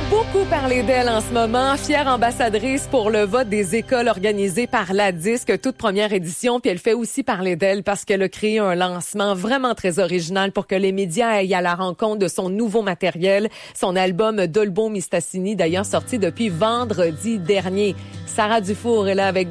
beaucoup parlé d'elle en ce moment. Fière ambassadrice pour le vote des écoles organisé par la Disque, toute première édition. Puis elle fait aussi parler d'elle parce qu'elle a créé un lancement vraiment très original pour que les médias aillent à la rencontre de son nouveau matériel. Son album Dolbo Mistassini, d'ailleurs sorti depuis vendredi dernier. Sarah Dufour est là avec